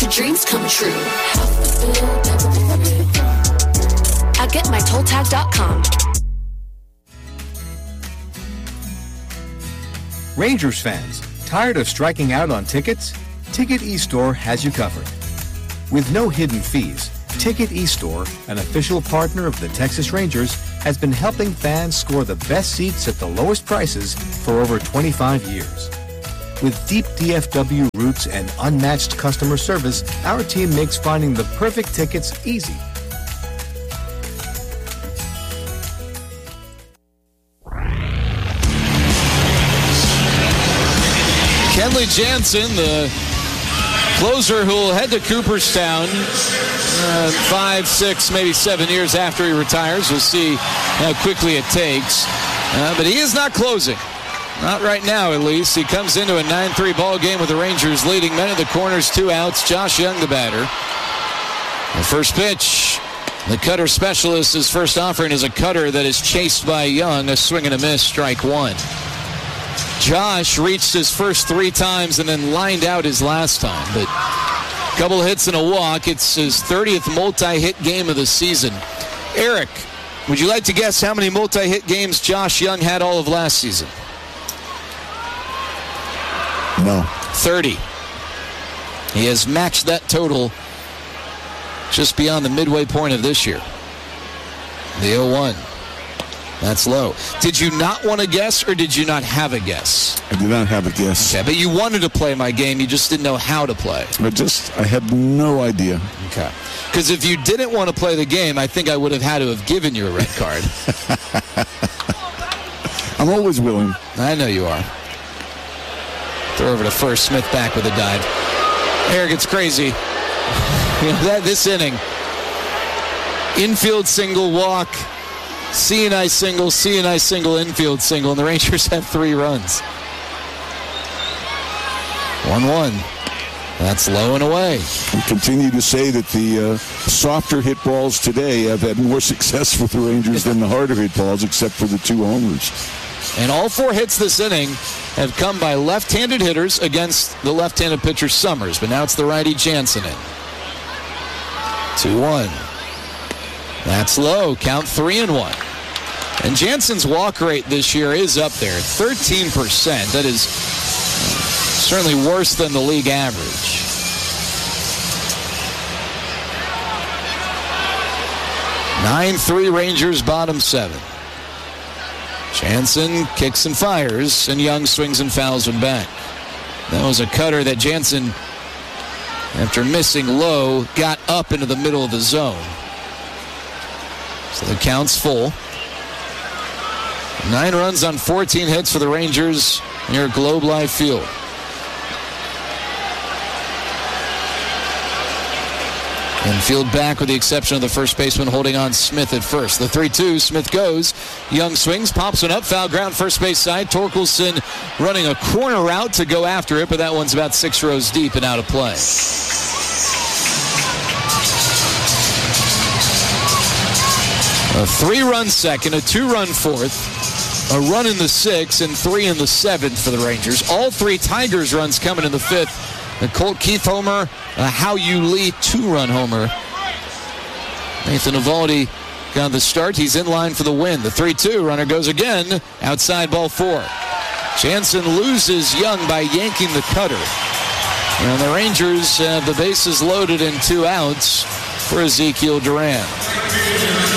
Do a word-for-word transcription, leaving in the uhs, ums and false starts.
your dreams come true. At get my toll tag dot com. Rangers fans, tired of striking out on tickets? Ticket eStore has you covered. With no hidden fees, Ticket eStore, an official partner of the Texas Rangers, has been helping fans score the best seats at the lowest prices for over twenty-five years. With deep D F W roots and unmatched customer service, our team makes finding the perfect tickets easy. Kenley Jansen, the closer who will head to Cooperstown uh, five, six, maybe seven years after he retires. We'll see how quickly it takes. Uh, but he is not closing. Not right now, at least. He comes into a nine three ball game with the Rangers leading men at the corners, two outs. Josh Young, the batter. The first pitch. The cutter specialist, his first offering is a cutter that is chased by Young. A swing and a miss, strike one. Josh reached his first three times and then lined out his last time. But a couple hits and a walk. It's his thirtieth multi-hit game of the season. Eric, would you like to guess how many multi-hit games Josh Young had all of last season? No. thirty. He has matched that total just beyond the midway point of this year. The oh one. That's low. Did you not want to guess, or did you not have a guess? I did not have a guess. Okay, but you wanted to play my game. You just didn't know how to play. I just, I had no idea. Okay. Because if you didn't want to play the game, I think I would have had to have given you a red card. I'm always willing. I know you are. Throw over to first. Smith back with a dive. Eric, it's crazy. You know, that this inning, infield single, walk, C and I single, C and I single, infield single, and the Rangers have three runs. one one. That's low and away. We continue to say that the uh, softer hit balls today have had more success for the Rangers than the harder hit balls, except for the two homers. And all four hits this inning have come by left-handed hitters against the left-handed pitcher Summers, but now it's the righty Jansen in. two one. That's low. Count three and one. And Jansen's walk rate this year is up there, thirteen percent. That is certainly worse than the league average. nine three Rangers, bottom seven. Jansen kicks and fires, and Young swings and fouls him back. That was a cutter that Jansen, after missing low, got up into the middle of the zone. So the count's full. Nine runs on fourteen hits for the Rangers near Globe Life Field. Infield back with the exception of the first baseman holding on Smith at first. The three two, Smith goes. Young swings, pops one up, foul ground, first base side. Torkelson running a corner route to go after it, but that one's about six rows deep and out of play. A three-run second, a two-run fourth, a run in the sixth, and three in the seventh for the Rangers. All three Tigers runs coming in the fifth. The Colt Keith homer, a How You Lee two-run homer. Nathan Eovaldi got the start. He's in line for the win. The three two runner goes again. Outside ball four. Jansen loses Young by yanking the cutter. And the Rangers have the bases loaded and two outs for Ezekiel Duran.